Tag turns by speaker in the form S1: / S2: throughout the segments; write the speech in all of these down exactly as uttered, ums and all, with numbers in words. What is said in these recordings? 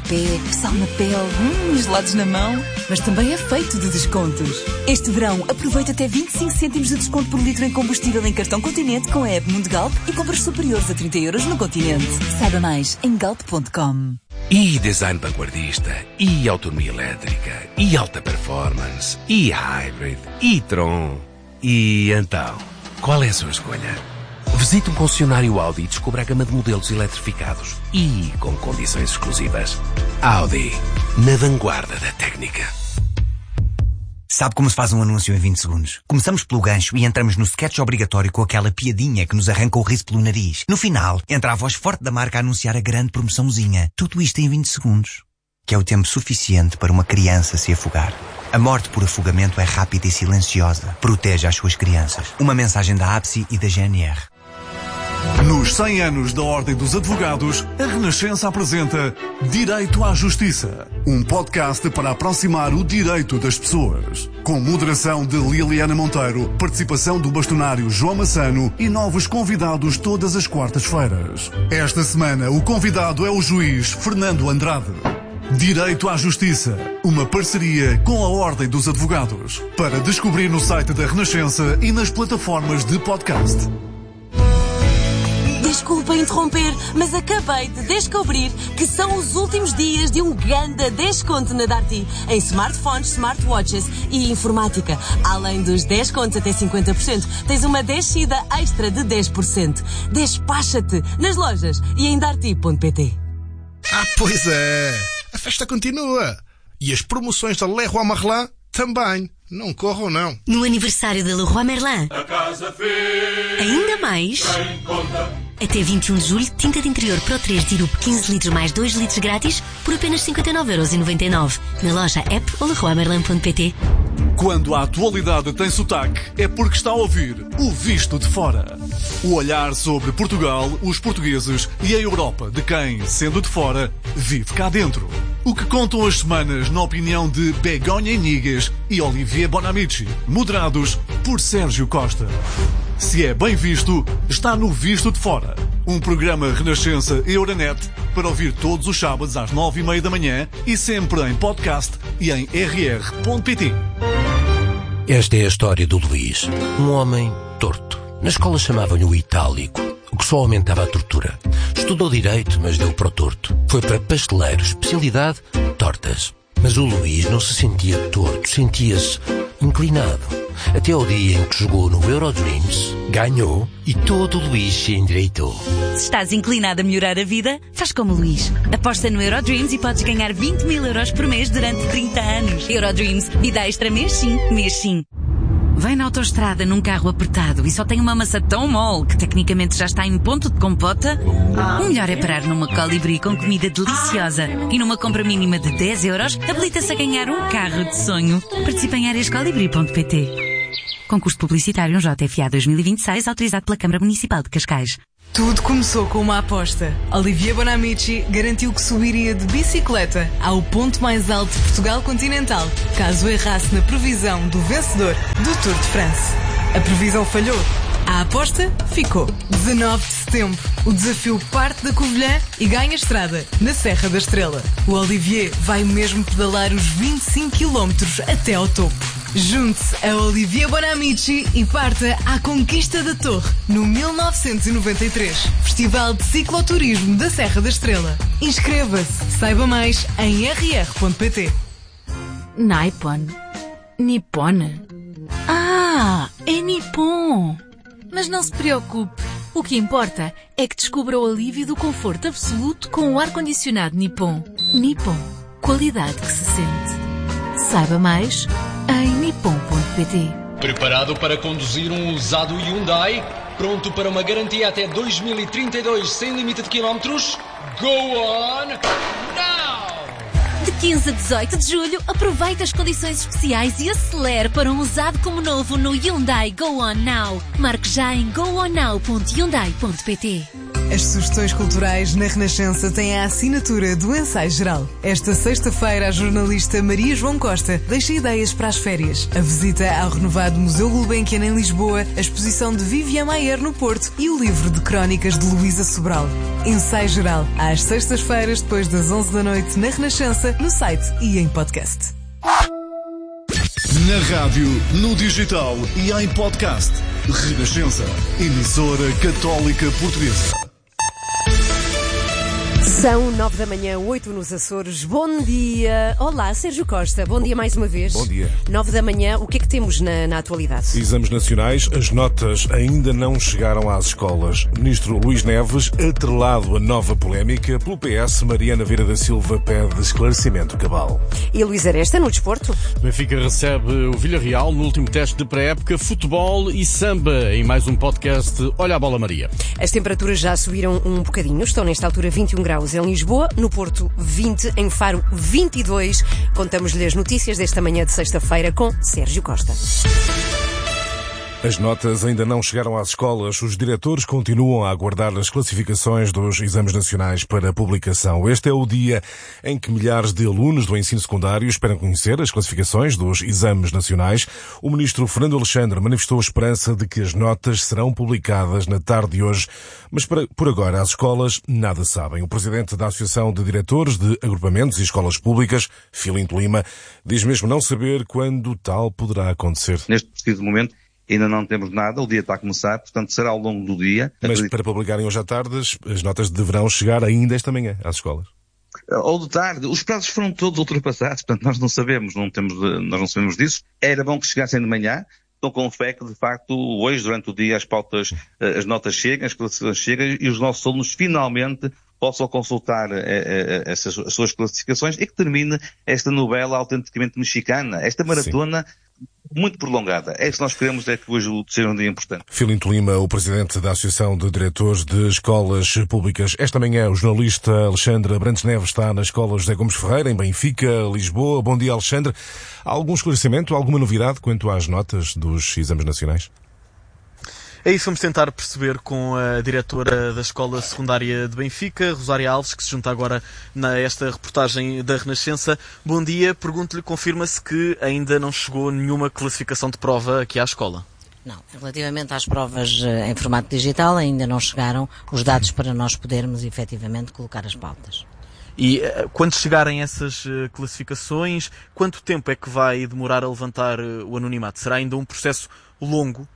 S1: pé, sal na pele, hum, gelados na mão. Mas também é feito de descontos. Este verão, aproveita até vinte e cinco cêntimos de desconto por litro em combustível em cartão Continente com a app Mundo Galp e compras superiores a trinta euros no Continente. Saiba mais em galp ponto com.
S2: E design vanguardista, e autonomia elétrica, e alta performance, e hybrid, e Tron. E então, qual é a sua escolha? Visite um concessionário Audi e descubra a gama de modelos eletrificados e com condições exclusivas. Audi, na vanguarda da técnica.
S3: Sabe como se faz um anúncio em vinte segundos? Começamos pelo gancho e entramos no sketch obrigatório com aquela piadinha que nos arranca o riso pelo nariz. No final, entra a voz forte da marca a anunciar a grande promoçãozinha. Tudo isto em vinte segundos. Que é o tempo suficiente para uma criança se afogar. A morte por afogamento é rápida e silenciosa. Proteja as suas crianças. Uma mensagem da A B S I e da G N R.
S4: Nos cem anos da Ordem dos Advogados, a Renascença apresenta Direito à Justiça, um podcast para aproximar o direito das pessoas. Com moderação de Liliana Monteiro, participação do bastonário João Massano e novos convidados todas as quartas-feiras. Esta semana, o convidado é o juiz Fernando Andrade. Direito à Justiça, uma parceria com a Ordem dos Advogados. Para descobrir no site da Renascença e nas plataformas de podcast.
S5: Desculpa interromper, mas acabei de descobrir que são os últimos dias de um grande desconto na Darty em smartphones, smartwatches e informática. Além dos dez contos até cinquenta por cento, tens uma descida extra de dez por cento. Despacha-te nas lojas e em darty ponto pt.
S6: Ah, pois é! A festa continua! E as promoções da Leroy Merlin também. Não corram, não.
S7: No aniversário da Leroy Merlin.
S8: A casa fez.
S7: Ainda mais.
S8: Sem conta.
S7: Até vinte e um de julho, tinta de interior Pro três Dirup quinze litros mais dois litros grátis por apenas cinquenta e nove euros e noventa e nove. Na loja app ou leroy merlin ponto pt.
S4: Quando a atualidade tem sotaque, é porque está a ouvir o Visto de Fora. O olhar sobre Portugal, os portugueses e a Europa de quem, sendo de fora, vive cá dentro. O que contam as semanas na opinião de Begonha Inigas e Olivier Bonamici, moderados por Sérgio Costa. Se é bem visto, está no Visto de Fora. Um programa Renascença Euronet para ouvir todos os sábados às nove e meia da manhã e sempre em podcast e em r r ponto pt.
S2: Esta é a história do Luís, um homem torto. Na escola chamavam-lhe o itálico, o que só aumentava a tortura. Estudou direito, mas deu para o torto. Foi para pasteleiro, especialidade, tortas. Mas o Luís não se sentia torto, sentia-se inclinado. Até ao dia em que jogou no Eurodreams, ganhou e todo o Luís se endireitou.
S1: Se estás inclinado a melhorar a vida, faz como o Luís. Aposta no Eurodreams e podes ganhar vinte mil euros por mês durante trinta anos. Eurodreams, vida extra mês sim, mês sim. Vem na autoestrada num carro apertado e só tem uma massa tão mole que tecnicamente já está em ponto de compota? O melhor é parar numa Colibri com comida deliciosa e numa compra mínima de dez euros habilita-se a ganhar um carro de sonho. Participe em áreas colibri ponto pt. Concurso publicitário J F A dois mil e vinte e seis autorizado pela Câmara Municipal de Cascais.
S9: Tudo começou com uma aposta. Olivier Bonamici garantiu que subiria de bicicleta ao ponto mais alto de Portugal continental, caso errasse na previsão do vencedor do Tour de France. A previsão falhou. A aposta ficou. dezanove de setembro. O desafio parte da Covilhã e ganha estrada na Serra da Estrela. O Olivier vai mesmo pedalar os vinte e cinco quilómetros até ao topo. Junte-se a Olivier Bonamici e parta à conquista da Torre no mil novecentos e noventa e três. Festival de Cicloturismo da Serra da Estrela. Inscreva-se. Saiba mais em r r ponto pt.
S1: Nippon. Nippon. Ah, é Nippon. Mas não se preocupe. O que importa é que descubra o alívio do conforto absoluto com o ar-condicionado Nippon. Nippon. Qualidade que se sente. Saiba mais em nippon ponto pt.
S10: Preparado para conduzir um usado Hyundai? Pronto para uma garantia até dois mil e trinta e dois sem limite de quilómetros? Go on now!
S1: De quinze a dezoito de julho, aproveite as condições especiais e acelere para um usado como novo no Hyundai Go On Now. Marque já em go on now ponto hyundai ponto pt.
S9: As sugestões culturais na Renascença têm a assinatura do Ensaio Geral. Esta sexta-feira, a jornalista Maria João Costa deixa ideias para as férias. A visita ao renovado Museu Gulbenkian em Lisboa, a exposição de Viviane Maier no Porto e o livro de crónicas de Luísa Sobral. Ensaio Geral, às sextas-feiras, depois das onze da noite, na Renascença, no site e em podcast.
S4: Na rádio, no digital e em podcast. Renascença, emissora católica portuguesa.
S11: São nove da manhã, oito nos Açores. Bom dia. Olá, Sérgio Costa. Bom dia mais uma vez.
S12: Bom dia.
S11: Nove da manhã, o que é que temos na, na atualidade?
S12: Exames nacionais, as notas ainda não chegaram às escolas. Ministro Luís Neves, atrelado a nova polémica, pelo P S, Mariana Vieira da Silva pede esclarecimento cabal.
S11: E Luís Aresta, no desporto?
S13: Benfica recebe o Villarreal no último teste de pré-época, futebol e samba, em mais um podcast Olha a Bola Maria.
S11: As temperaturas já subiram um bocadinho, estão nesta altura vinte e um graus em Lisboa, no Porto vinte, em Faro vinte e dois. Contamos-lhe as notícias desta manhã de sexta-feira com Sérgio Costa.
S12: As notas ainda não chegaram às escolas. Os diretores continuam a aguardar as classificações dos exames nacionais para publicação. Este é o dia em que milhares de alunos do ensino secundário esperam conhecer as classificações dos exames nacionais. O ministro Fernando Alexandre manifestou a esperança de que as notas serão publicadas na tarde de hoje. Mas por agora as escolas nada sabem. O presidente da Associação de Diretores de Agrupamentos e Escolas Públicas, Filinto Lima, diz mesmo não saber quando tal poderá acontecer.
S14: Neste preciso momento, ainda não temos nada, o dia está a começar, portanto será ao longo do dia.
S12: Mas
S14: acredito...
S12: para publicarem hoje à tarde, as notas deverão chegar ainda esta manhã às escolas.
S14: Ou de tarde, os prazos foram todos ultrapassados, portanto nós não sabemos, não temos, nós não sabemos disso. Era bom que chegassem de manhã, estou com fé que de facto hoje, durante o dia, as pautas, as notas chegam, as classificações chegam e os nossos alunos finalmente possam consultar eh, eh, essas, as suas classificações e que termine esta novela autenticamente mexicana, esta maratona. Sim. Muito prolongada. É isso que nós queremos, é que hoje seja um dia importante.
S12: Filinto Lima, o presidente da Associação de Diretores de Escolas Públicas. Esta manhã, o jornalista Alexandre Abrantes Neves está na Escola José Gomes Ferreira, em Benfica, Lisboa. Bom dia, Alexandre. Há algum esclarecimento, alguma novidade quanto às notas dos exames nacionais?
S15: É isso, vamos tentar perceber com a diretora da Escola Secundária de Benfica, Rosária Alves, que se junta agora a esta reportagem da Renascença. Bom dia, pergunto-lhe, confirma-se que ainda não chegou nenhuma classificação de prova aqui à escola?
S16: Não, relativamente às provas em formato digital ainda não chegaram os dados para nós podermos efetivamente colocar as pautas.
S15: E quando chegarem essas classificações, quanto tempo é que vai demorar a levantar o anonimato? Será ainda um processo longo?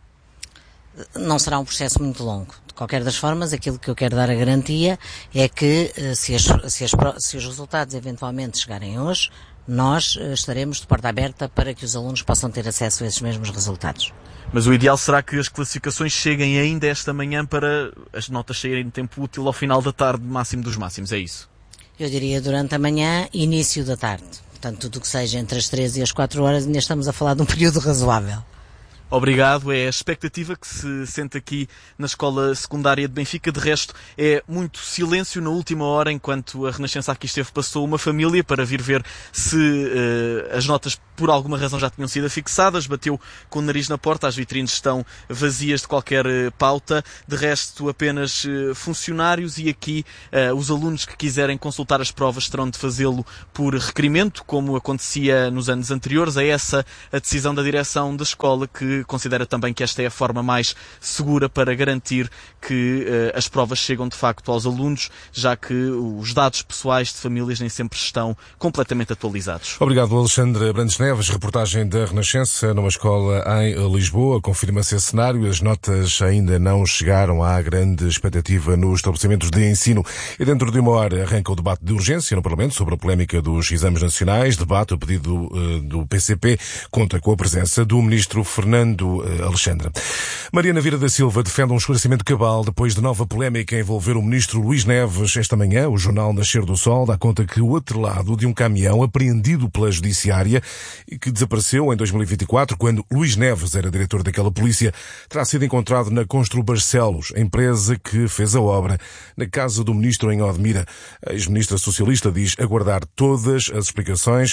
S16: Não será um processo muito longo. De qualquer das formas, aquilo que eu quero dar a garantia é que se, as, se, as, se os resultados eventualmente chegarem hoje, nós estaremos de porta aberta para que os alunos possam ter acesso a esses mesmos resultados.
S15: Mas o ideal será que as classificações cheguem ainda esta manhã para as notas saírem no tempo útil ao final da tarde, máximo dos máximos, é isso?
S16: Eu diria durante a manhã, início da tarde. Portanto, tudo o que seja entre as três e as quatro horas, ainda estamos a falar de um período razoável.
S15: Obrigado, é a expectativa que se sente aqui na Escola Secundária de Benfica. De resto, é muito silêncio na última hora, enquanto a Renascença aqui esteve, passou uma família para vir ver se uh, as notas por alguma razão já tinham sido fixadas, bateu com o nariz na porta, as vitrines estão vazias de qualquer uh, pauta, de resto apenas uh, funcionários e aqui uh, os alunos que quiserem consultar as provas terão de fazê-lo por requerimento, como acontecia nos anos anteriores. É essa a decisão da direção da escola, que considera também que esta é a forma mais segura para garantir que uh, as provas chegam de facto aos alunos, já que os dados pessoais de famílias nem sempre estão completamente atualizados.
S12: Obrigado, Alexandre Abrantes Neves. Reportagem da Renascença numa escola em Lisboa. Confirma-se esse cenário. As notas ainda não chegaram. Há grande expectativa nos estabelecimentos de ensino. E dentro de uma hora arranca o debate de urgência no Parlamento sobre a polémica dos exames nacionais. Debate a pedido uh, do P C P. Conta com a presença do ministro Fernando Alexandre. Mariana Vieira da Silva defende um esclarecimento cabal depois de nova polémica envolver o ministro Luís Neves. Esta manhã, o jornal Nascer do Sol dá conta que o atrelado de um caminhão apreendido pela Judiciária e que desapareceu em dois mil e vinte e quatro, quando Luís Neves era diretor daquela polícia, terá sido encontrado na Constru Barcelos, empresa que fez a obra na casa do ministro em Odmira. A ex-ministra socialista diz aguardar todas as explicações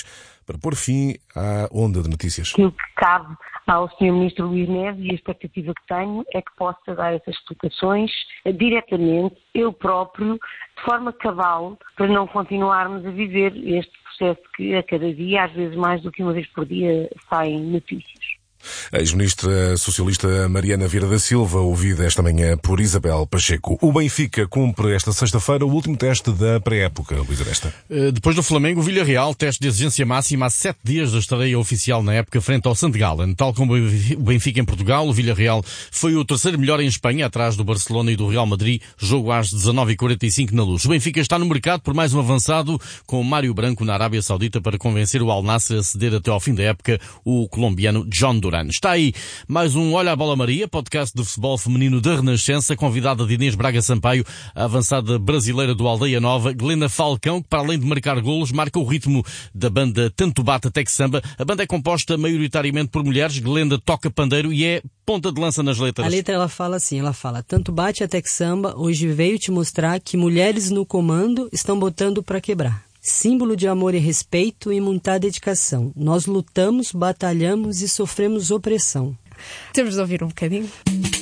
S12: para pôr fim à onda de notícias.
S17: Aquilo que cabe ao senhor Ministro Luís Neves, e a expectativa que tenho é que possa dar essas explicações diretamente, eu próprio, de forma cabal, para não continuarmos a viver este processo que a cada dia, às vezes mais do que uma vez por dia, saem notícias.
S12: A ex-ministra socialista Mariana Vieira da Silva, ouvida esta manhã por Isabel Pacheco. O Benfica cumpre esta sexta-feira o último teste da pré-época, Luís Aresta.
S13: Depois do Flamengo, o Villarreal, teste de exigência máxima há sete dias da estreia oficial na época frente ao Sant Gallen. Tal como o Benfica em Portugal, o Villarreal foi o terceiro melhor em Espanha, atrás do Barcelona e do Real Madrid, jogo às dezanove e quarenta e cinco na Luz. O Benfica está no mercado por mais um avançado, com Mário Branco na Arábia Saudita para convencer o Al Nassr a ceder até ao fim da época o colombiano John Duran. Está aí mais um Olha a Bola Maria, podcast de futebol feminino da Renascença, convidada de Inês Braga Sampaio, a avançada brasileira do Aldeia Nova, Glenda Falcão, que para além de marcar golos, marca o ritmo da banda Tanto Bate Até Que Samba. A banda é composta maioritariamente por mulheres, Glenda toca pandeiro e é ponta de lança nas letras.
S18: A letra ela fala assim, ela fala: tanto bate até que samba, hoje veio te mostrar que mulheres no comando estão botando pra quebrar. Símbolo de amor e respeito e muita dedicação. Nós lutamos, batalhamos e sofremos opressão.
S19: Temos de ouvir um bocadinho.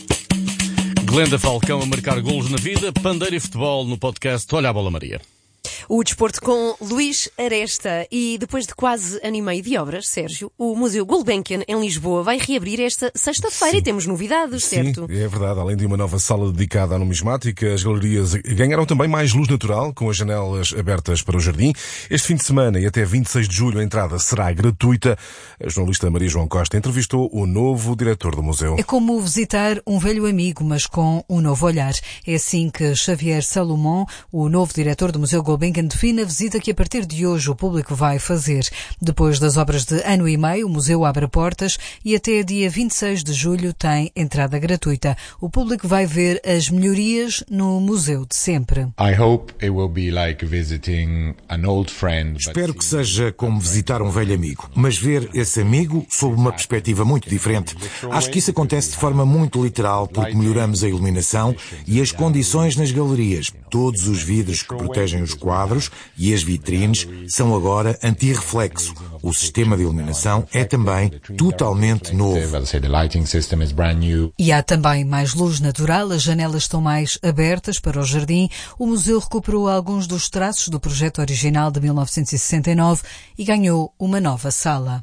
S13: Glenda Falcão a marcar golos na vida, pandeiro e futebol no podcast Olha a Bola Maria.
S11: O desporto com Luís Aresta. E depois de quase ano e meio de obras, Sérgio, o Museu Gulbenkian em Lisboa vai reabrir esta sexta-feira e temos novidades, certo?
S12: Sim, é verdade. Além de uma nova sala dedicada à numismática, as galerias ganharam também mais luz natural, com as janelas abertas para o jardim. Este fim de semana e até vinte e seis de julho a entrada será gratuita. A jornalista Maria João Costa entrevistou o novo diretor do museu.
S20: É como visitar um velho amigo, mas com um novo olhar. É assim que Xavier Salomão, o novo diretor do Museu Gulbenkian, define a visita que a partir de hoje o público vai fazer. Depois das obras de ano e meio, o museu abre portas e até dia vinte e seis de julho tem entrada gratuita. O público vai ver as melhorias no museu de sempre.
S21: I hope it will be like visiting an old friend.
S22: Espero que seja como visitar um velho amigo, mas ver esse amigo sob uma perspectiva muito diferente. Acho que isso acontece de forma muito literal, porque melhoramos a iluminação e as condições nas galerias. Todos os vidros que protegem os quadros e as vitrines são agora anti-reflexo. O sistema de iluminação é também totalmente novo.
S20: E há também mais luz natural, as janelas estão mais abertas para o jardim. O museu recuperou alguns dos traços do projeto original de mil novecentos e sessenta e nove e ganhou uma nova sala.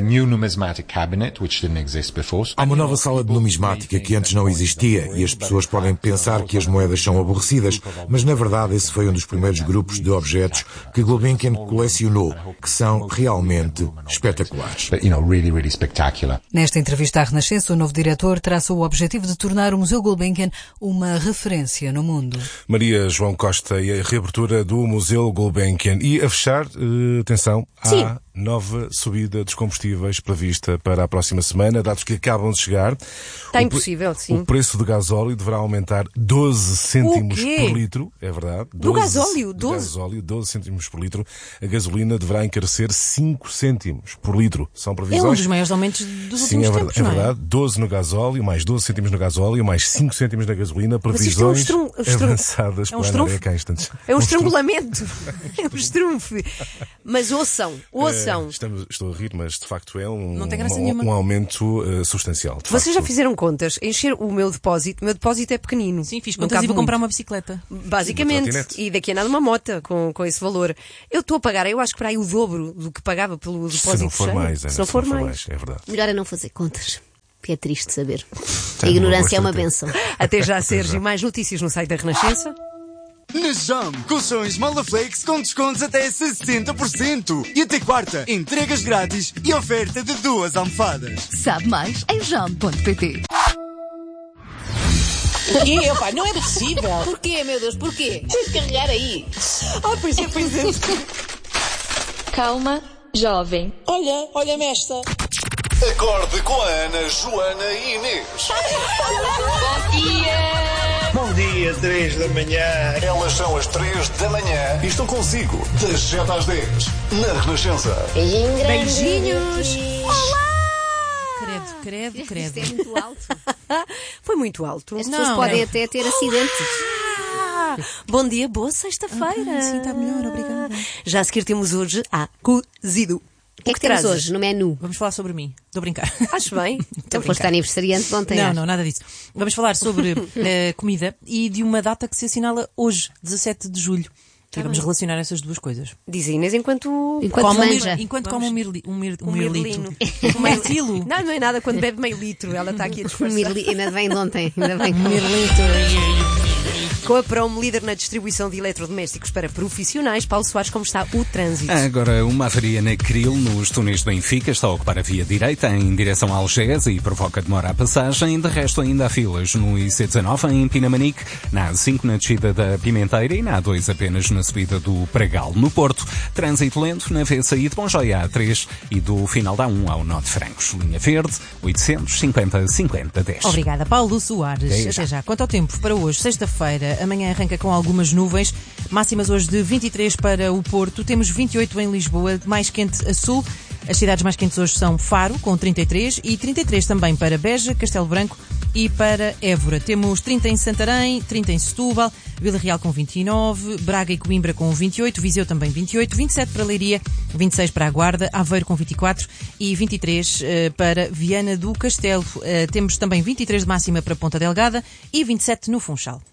S22: Há uma nova sala de numismática que antes não existia e as pessoas podem pensar que as moedas são aborrecidas, mas na verdade esse foi um dos primeiros grupos de objetos que Gulbenkian colecionou, que são realmente espetaculares.
S20: Nesta entrevista à Renascença, o novo diretor traça o objetivo de tornar o Museu Gulbenkian uma referência no mundo.
S12: Maria João Costa e a reabertura do Museu Gulbenkian. E a fechar, uh, atenção,
S11: Sim.
S12: há nova subida dos combustíveis prevista para a próxima semana, dados que acabam de chegar.
S11: Está impossível, sim.
S12: O preço do gasóleo deverá aumentar doze cêntimos por litro, é verdade.
S11: Do gasóleo?
S12: Do gasóleo, doze cêntimos por litro. A gasolina deverá encarecer cinco cêntimos por litro. São previsões.
S19: É um dos maiores aumentos dos
S12: sim,
S19: últimos
S12: é
S19: tempos,
S12: verdade,
S19: não é?
S12: é verdade. doze no gasóleo, mais doze cêntimos no gasóleo, mais cinco cêntimos na gasolina. Previsões
S11: é um estrum, estrum,
S12: avançadas
S11: é um
S12: para a Ana cá instantes.
S11: É um, um estrangulamento. É um estrunfe. Mas ouçam, ouçam.
S12: É, estamos, estou a rir, mas de facto é um,
S19: Não tem graça
S12: um,
S19: nenhuma.
S12: um aumento uh, substancial.
S11: Vocês
S12: facto.
S11: já fizeram contas? Encher o meu depósito, o meu depósito é pequenino.
S19: Sim, fiz contas e vou comprar uma bicicleta.
S11: Basicamente. E daqui a nada uma mota com, com esse valor. Eu estou a pagar, eu acho que para aí o dobro do que pagava pelo depósito.
S12: Se não for
S11: cheio.
S12: mais, Ana,
S11: se não for,
S12: se não for
S11: mais.
S12: mais, é verdade.
S23: Melhor é não fazer contas, porque é triste saber.
S12: Tem
S23: A ignorância é
S12: uma
S23: uma benção.
S11: Até já, Sérgio. Mais notícias no site da Renascença.
S24: Na Jam, colchões Malaflex com descontos até sessenta por cento. E até quarta, entregas grátis e oferta de duas almofadas.
S25: Sabe mais em jam ponto pt.
S26: Porquê? Opa, não é possível.
S23: Porquê, meu Deus, porquê? Tens de carregar aí.
S26: Ah, pois é, pois é.
S25: Calma, jovem.
S26: Olha, olha-me esta.
S4: Acorde com a Ana, Joana e Inês.
S25: Bom dia!
S27: Bom dia, três da manhã.
S4: Elas são as três da manhã e estão consigo das sete às dez na Renascença.
S11: Beijinhos.
S19: Olá! Credo, credo, credo.
S23: Isto é muito alto.
S11: Foi muito alto.
S23: As pessoas podem até ter acidentes.
S11: Ah, bom dia, boa sexta-feira.
S19: Ah, sim, está melhor, obrigada.
S11: Já a seguir temos hoje a cozido.
S23: O que é que temos
S19: trazes?
S23: hoje no menu?
S19: Vamos falar sobre mim. Estou a brincar.
S23: Acho bem. Então foste aniversariante de ontem.
S19: Não,
S23: acho.
S19: não, nada disso. Vamos falar sobre uh, comida e de uma data que se assinala hoje, dezassete de julho.
S23: Tá
S19: e vamos
S23: bem.
S19: relacionar essas duas coisas.
S23: Diz Inês enquanto... Enquanto
S19: Come um
S23: manja.
S19: mir- enquanto come um, mirli, um, mir, um,
S23: Um
S19: mirlito.
S23: mirlino.
S19: Um meio quilo.
S23: Não, não é nada quando bebe meio litro. Ela está aqui a Um disfarçar. mirli... Ainda vem de ontem. Ainda vem.
S19: Mirlito.
S23: Com a Prom, líder na distribuição de eletrodomésticos para profissionais, Paulo Soares, como está o trânsito?
S2: Agora, uma avaria na Cril, nos túneis de Benfica, está a ocupar a via direita em direção a Algés e provoca demora à passagem. De resto, ainda há filas no I C dezanove em Pinamanique, na A cinco na descida da Pimenteira e na A dois apenas na subida do Pragal. No Porto, trânsito lento na via saída de Bonjoia A três e do final da A um ao Norte Francos. Linha Verde, oitocentos e cinquenta, cinquenta, dez.
S19: Obrigada, Paulo Soares.
S2: Até já.
S19: Até já. Quanto ao tempo, para hoje, sexta-feira, amanhã arranca com algumas nuvens, máximas hoje de vinte e três para o Porto, temos vinte e oito em Lisboa, mais quente a sul. As cidades mais quentes hoje são Faro, com trinta e três, e trinta e três também para Beja, Castelo Branco e para Évora. Temos trinta em Santarém, trinta em Setúbal, Vila Real com vinte e nove, Braga e Coimbra com vinte e oito, Viseu também vinte e oito, vinte e sete para Leiria, vinte e seis para a Guarda, Aveiro com vinte e quatro e vinte e três uh, para Viana do Castelo. Uh, temos também vinte e três de máxima para Ponta Delgada e vinte e sete no Funchal.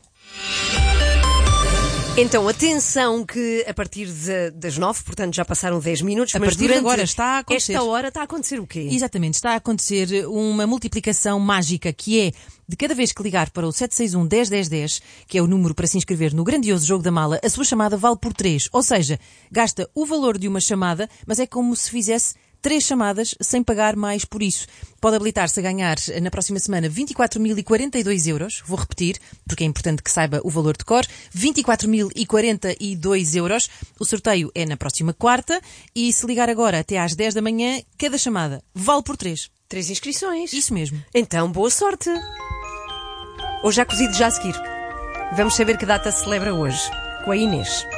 S23: Então, atenção que a partir de, das nove, portanto já passaram dez minutos,
S19: A
S23: mas
S19: partir de
S23: durante
S19: agora está a acontecer.
S23: esta hora está a acontecer o quê?
S19: Exatamente, está a acontecer uma multiplicação mágica que é, de cada vez que ligar para o sete seis um, dez, dez, dez, que é o número para se inscrever no grandioso Jogo da Mala, a sua chamada vale por três. Ou seja, gasta o valor de uma chamada, mas é como se fizesse três chamadas sem pagar mais por isso. Pode habilitar-se a ganhar na próxima semana vinte e quatro mil e quarenta e dois euros. Vou repetir, porque é importante que saiba o valor de cor. vinte e quatro mil e quarenta e dois euros. O sorteio é na próxima quarta e se ligar agora até às dez da manhã, cada chamada vale por três.
S23: Três inscrições.
S19: Isso mesmo.
S23: Então, boa sorte. Ou já cozido já a seguir. Vamos saber que data se celebra hoje. Com a Inês.